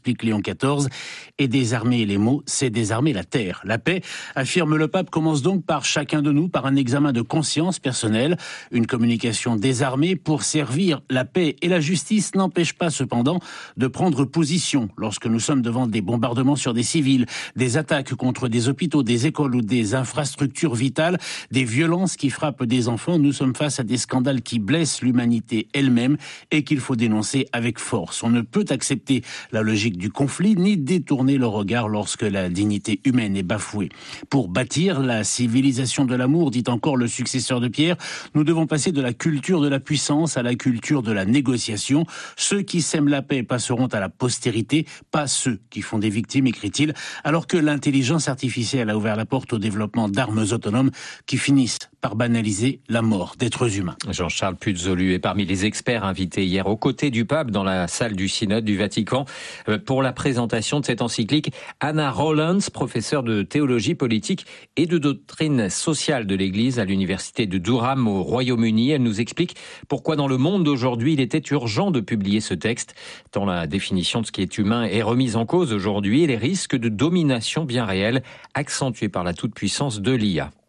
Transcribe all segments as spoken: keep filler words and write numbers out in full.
explique Léon quatorze, et désarmer les mots, c'est désarmer la terre. La paix, affirme le pape, commence donc par chacun de nous, par un examen de conscience personnelle. Une communication désarmée pour servir la paix et la justice n'empêche pas cependant de prendre position lorsque nous sommes devant des bombardements sur des civils, des attaques contre des hôpitaux, des écoles ou des infrastructures vitales, des violences qui frappent des enfants. Nous sommes face à des scandales qui blessent l'humanité elle-même et qu'il faut dénoncer avec force. On ne peut accepter la logique du conflit, ni détourner le regard lorsque la dignité humaine est bafouée. Pour bâtir la civilisation de l'amour, dit encore le successeur de Pierre, nous devons passer de la culture de la puissance à la culture de la négociation. Ceux qui sèment la paix passeront à la postérité, pas ceux qui font des victimes, écrit-il, alors que l'intelligence artificielle a ouvert la porte au développement d'armes autonomes qui finissent par banaliser la mort d'êtres humains. Jean-Charles Puzolu est parmi les experts invités hier aux côtés du pape dans la salle du synode du Vatican pour la présentation de cette encyclique. Anna Rollins, professeure de théologie politique et de doctrine sociale de l'Église à l'université de Durham au Royaume-Uni. Elle nous explique pourquoi dans le monde d'aujourd'hui il était urgent de publier ce texte, tant la définition de ce qui est humain est remise en cause aujourd'hui et les risques de domination bien réels accentués par la toute-puissance de l'I A.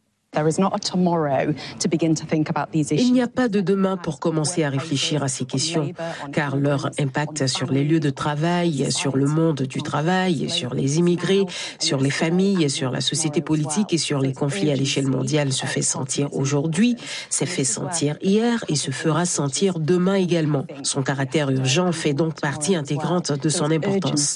Il n'y a pas de demain pour commencer à réfléchir à ces questions, car leur impact sur les lieux de travail, sur le monde du travail, sur les immigrés, sur les familles, sur la société politique et sur les conflits à l'échelle mondiale se fait sentir aujourd'hui, s'est fait sentir hier et se fera sentir demain également. Son caractère urgent fait donc partie intégrante de son importance.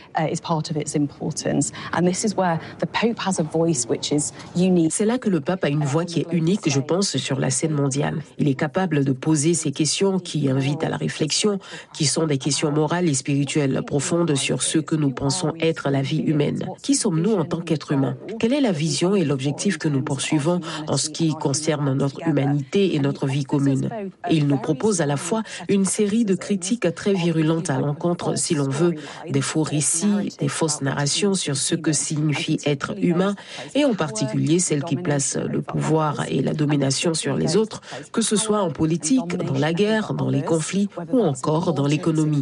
C'est là que le pape a une voix qui est unique, je pense, sur la scène mondiale. Il est capable de poser ces questions qui invitent à la réflexion, qui sont des questions morales et spirituelles profondes sur ce que nous pensons être la vie humaine. Qui sommes-nous en tant qu'êtres humains? Quelle est la vision et l'objectif que nous poursuivons en ce qui concerne notre humanité et notre vie commune? Et il nous propose à la fois une série de critiques très virulentes à l'encontre, si l'on veut, des faux récits, des fausses narrations sur ce que signifie être humain, et en particulier celles qui placent le pouvoir et la domination sur les autres, que ce soit en politique, dans la guerre, dans les conflits ou encore dans l'économie.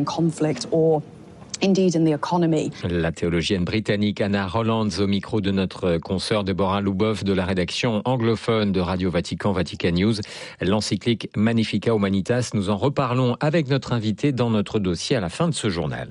La théologienne britannique Anna Rollins au micro de notre consoeur Deborah Louboff de la rédaction anglophone de Radio Vatican, Vatican News. L'encyclique Magnificat Humanitas, nous en reparlons avec notre invité dans notre dossier à la fin de ce journal.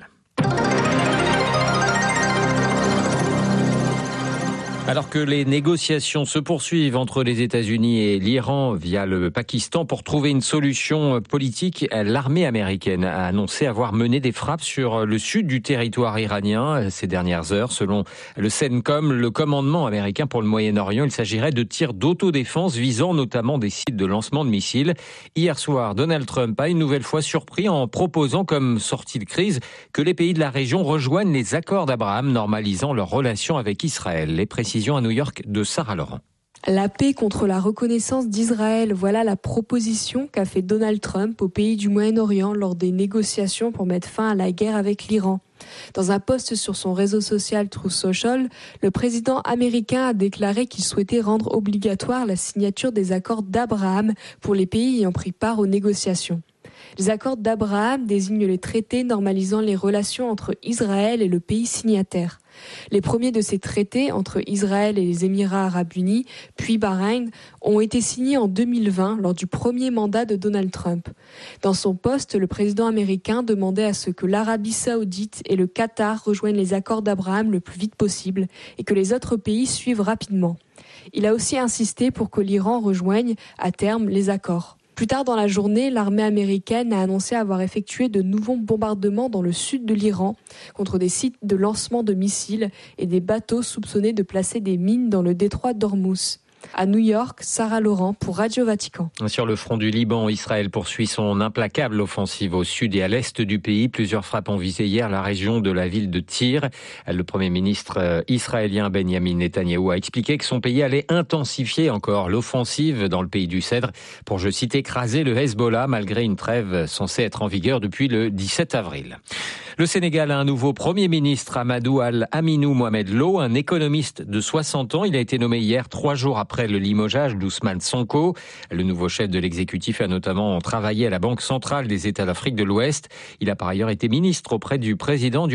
Alors que les négociations se poursuivent entre les États-Unis et l'Iran via le Pakistan pour trouver une solution politique, l'armée américaine a annoncé avoir mené des frappes sur le sud du territoire iranien ces dernières heures. Selon le CENTCOM, le commandement américain pour le Moyen-Orient, il s'agirait de tirs d'autodéfense visant notamment des sites de lancement de missiles. Hier soir, Donald Trump a une nouvelle fois surpris en proposant comme sortie de crise que les pays de la région rejoignent les accords d'Abraham normalisant leurs relations avec Israël. Les précisions à New York de Sarah Laurent. La paix contre la reconnaissance d'Israël, voilà la proposition qu'a fait Donald Trump aux pays du Moyen-Orient lors des négociations pour mettre fin à la guerre avec l'Iran. Dans un post sur son réseau social Truth Social, le président américain a déclaré qu'il souhaitait rendre obligatoire la signature des accords d'Abraham pour les pays ayant pris part aux négociations. Les accords d'Abraham désignent les traités normalisant les relations entre Israël et le pays signataire. Les premiers de ces traités entre Israël et les Émirats arabes unis, puis Bahreïn, ont été signés en deux mille vingt lors du premier mandat de Donald Trump. Dans son poste, le président américain demandait à ce que l'Arabie saoudite et le Qatar rejoignent les accords d'Abraham le plus vite possible et que les autres pays suivent rapidement. Il a aussi insisté pour que l'Iran rejoigne à terme les accords. Plus tard dans la journée, l'armée américaine a annoncé avoir effectué de nouveaux bombardements dans le sud de l'Iran contre des sites de lancement de missiles et des bateaux soupçonnés de placer des mines dans le détroit d'Ormuz. À New York, Sarah Laurent pour Radio Vatican. Sur le front du Liban, Israël poursuit son implacable offensive au sud et à l'est du pays. Plusieurs frappes ont visé hier la région de la ville de Tyr. Le Premier ministre israélien Benjamin Netanyahou a expliqué que son pays allait intensifier encore l'offensive dans le pays du Cèdre pour, je cite, écraser le Hezbollah malgré une trêve censée être en vigueur depuis le dix-sept avril. Le Sénégal a un nouveau Premier ministre, Amadou Al-Aminou Mohamed Lo, un économiste de soixante ans. Il a été nommé hier, trois jours après le limogeage d'Ousmane Sonko. Le nouveau chef de l'exécutif a notamment travaillé à la Banque centrale des États d'Afrique de l'Ouest. Il a par ailleurs été ministre auprès du président du